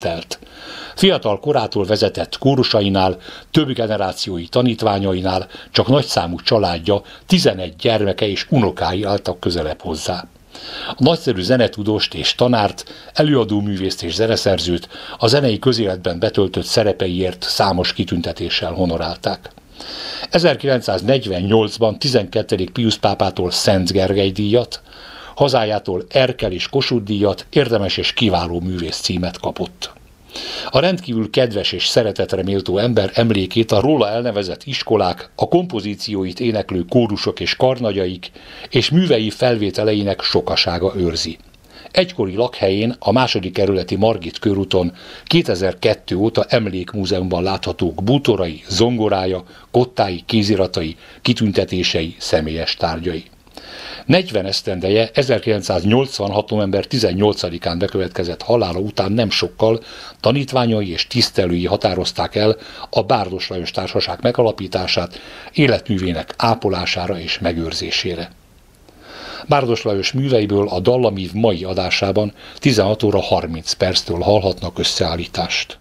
telt. Fiatal korától vezetett kórusainál, több generációi tanítványainál csak nagyszámú családja, 11 gyermeke és unokái álltak közelebb hozzá. A nagyszerű zenetudóst és tanárt, előadóművészt és zeneszerzőt a zenei közéletben betöltött szerepeiért számos kitüntetéssel honorálták. 1948-ban 12. Piusz pápától Szent Gergely díjat, hazájától Erkel és Kossuth díjat, érdemes és kiváló művész címet kapott. A rendkívül kedves és szeretetre méltó ember emlékét a róla elnevezett iskolák, a kompozícióit éneklő kórusok és karnagyaik és művei felvételeinek sokasága őrzi. Egykori lakhelyén, a 2. kerületi Margit körúton 2002 óta emlékmúzeumban láthatók bútorai, zongorája, kottái, kéziratai, kitüntetései, személyes tárgyai. 40 esztendeje 1986. november 18-án bekövetkezett halála után nem sokkal tanítványai és tisztelői határozták el a Bárdos Lajos Társaság megalapítását, életművének ápolására és megőrzésére. Bárdos Lajos műveiből a Dallamív mai adásában 16 óra 30 perctől hallhatnak összeállítást.